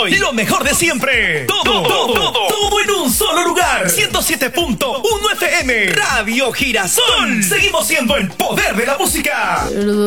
hoy, lo mejor de siempre. Todo en un solo lugar. 107.1 FM. Radio Girasol. Seguimos siendo el poder de la música.